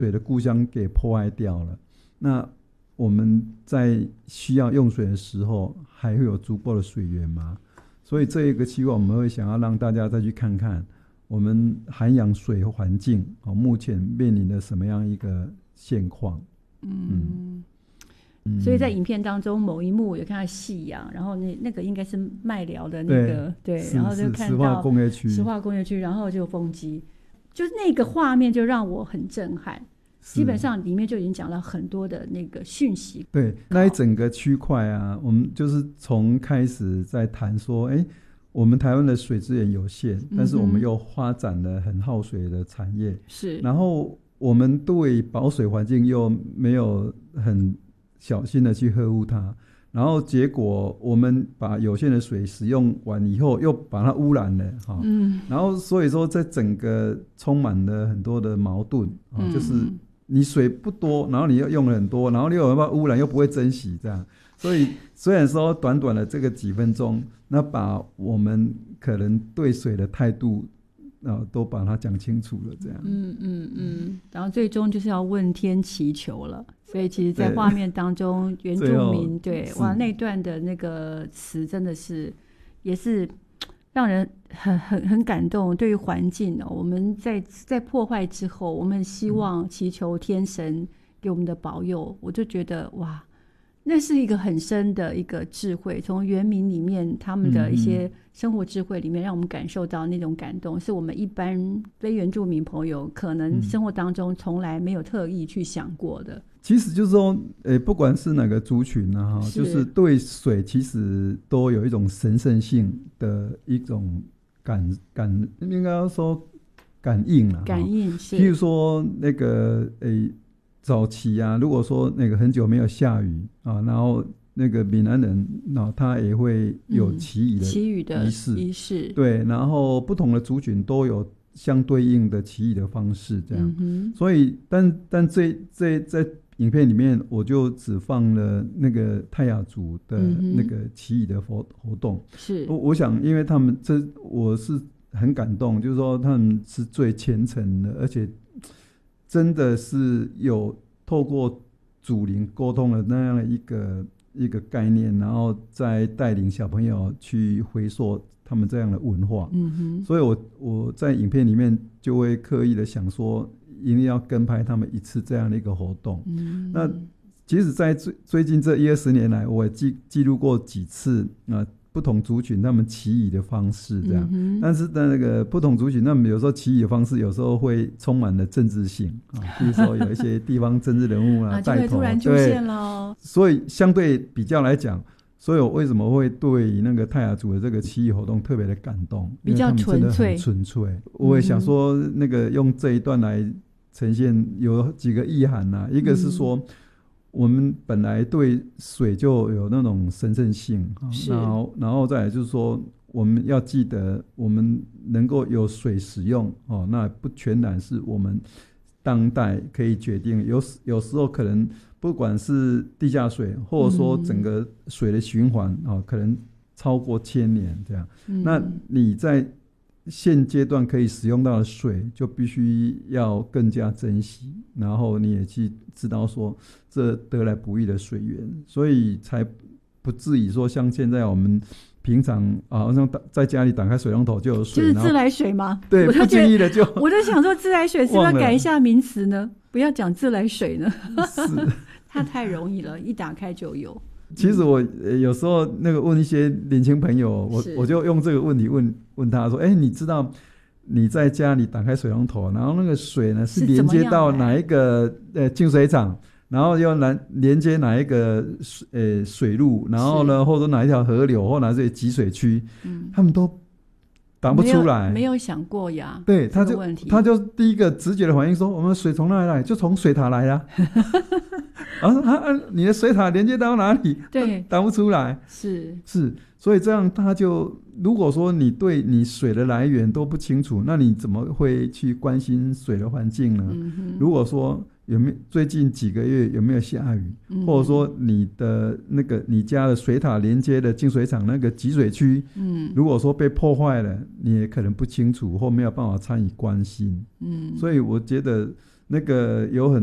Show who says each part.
Speaker 1: 水的故乡给破坏掉了。那我们在需要用水的时候还会有足够的水源吗？所以这一个期望我们会想要让大家再去看看我们涵养水环境目前面临的什么样一个现况。
Speaker 2: 所以在影片当中某一幕有看到夕阳，然后那个应该是麦寮的那个 对，然后就看到石化工业区，然后就风机，就是那个画面就让我很震撼。基本上里面就已经讲了很多的那个讯息。
Speaker 1: 对，那一整个区块啊，我们就是从开始在谈说我们台湾的水资源有限，但是我们又发展了很耗水的产业，
Speaker 2: 是，
Speaker 1: 然后我们对保水环境又没有很小心的去呵护它，然后结果我们把有限的水使用完以后又把它污染了然后所以说在整个充满了很多的矛盾就是你水不多，然后你又用了很多，然后你又把污染又不会珍惜这样，所以虽然说短短的这个几分钟，那把我们可能对水的态度都把它讲清楚了这样。
Speaker 2: 然后最终就是要问天祈求了。所以其实在画面当中原住民对哇那段的那个词真的是也是让人很感动。对于环境我们在破坏之后，我们希望祈求天神给我们的保佑，我就觉得哇，那是一个很深的一个智慧，从原民里面他们的一些生活智慧里面让我们感受到那种感动，是我们一般非原住民朋友可能生活当中从来没有特意去想过的。
Speaker 1: 其实就是说不管是哪个族群就是对水其实都有一种神圣性的一种应该要说感应啦，
Speaker 2: 感应是，
Speaker 1: 譬如说那个早期啊，如果说那个很久没有下雨然后那个闽南人他也会有祈雨的仪式，对，然后不同的族群都有相对应的祈雨的方式这样所以但在影片里面我就只放了那个泰雅族的那个祈雨的活动
Speaker 2: 是
Speaker 1: 我想因为他们我是很感动，就是说他们是最虔诚的，而且真的是有透过祖灵沟通的那样的一个概念，然后再带领小朋友去回溯他们这样的文化所以我在影片里面就会刻意的想说一定要跟拍他们一次这样的一个活动那其实在最近这1-20年来，我也记录过几次不同族群他们祈雨的方式这样但是那个不同族群他们有时候祈雨的方式有时候会充满了政治性比如说有一些地方政治人物
Speaker 2: 就会突然出现了
Speaker 1: 所以相对比较来讲，所以我为什么会对那个泰雅族的这个祈雨活动特别的感动，
Speaker 2: 比较纯粹
Speaker 1: 我也想说那个用这一段来呈现有几个意涵一个是说我们本来对水就有那种神圣性然后再来就是说我们要记得我们能够有水使用那不全然是我们当代可以决定，有时候可能不管是地下水或者说整个水的循环可能超过1000年这样那你在现阶段可以使用到的水就必须要更加珍惜，然后你也去知道说这得来不易的水源，所以才不至于说像现在我们平常好像在家里打开水龙头就有水，
Speaker 2: 就是自来水吗？
Speaker 1: 对，不经意的就
Speaker 2: 我在想说自来水是不是要改一下名词呢？不要讲自来水呢是它太容易了，一打开就有。
Speaker 1: 其实我有时候那个问一些年轻朋友我就用这个问题问他说你知道你在家里打开水龙头，然后那个水呢是连接到哪一个净水厂，然后又连接哪一个水路，然后呢或者哪一条河流或哪些集水区他们都答不出来，
Speaker 2: 没有想过呀。
Speaker 1: 对，他就第一个直觉的反应说我们的水从哪里来，就从水塔来啊你的水塔连接到哪里？
Speaker 2: 对，
Speaker 1: 答不出来。是，所以这样他就如果说你对你水的来源都不清楚，那你怎么会去关心水的环境呢如果说有没有最近几个月有没有下雨或者说你的那个你家的水塔连接的净水厂那个集水区如果说被破坏了，你也可能不清楚或没有办法参与关心所以我觉得那个有很